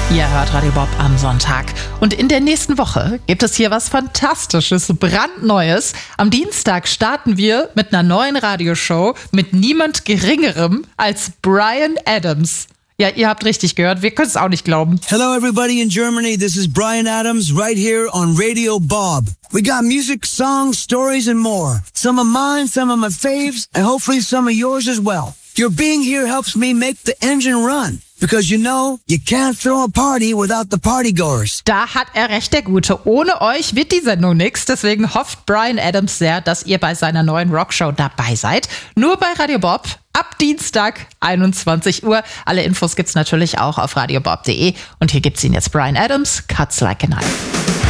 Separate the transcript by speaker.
Speaker 1: Ihr hört Radio Bob am Sonntag. Und in der nächsten Woche gibt es hier was Fantastisches, brandneues. Am Dienstag starten wir mit einer neuen Radioshow mit niemand Geringerem als Bryan Adams. Ja, ihr habt richtig gehört, wir können es auch nicht glauben.
Speaker 2: Hello everybody in Germany, this is Bryan Adams right here on Radio Bob. We got music, songs, stories and more. Some of mine, some of my faves, and hopefully some of yours as well. Your being here helps me make the engine run. Because you know, you can't throw a party without the partygoers.
Speaker 1: Da hat er recht, der Gute. Ohne euch wird die Sendung nix. Deswegen hofft Bryan Adams sehr, dass ihr bei seiner neuen Rockshow dabei seid. Nur bei Radio Bob ab Dienstag 21 Uhr. Alle Infos gibt's natürlich auch auf radiobob.de. Und hier gibt's ihn jetzt, Bryan Adams, Cuts Like a Knife.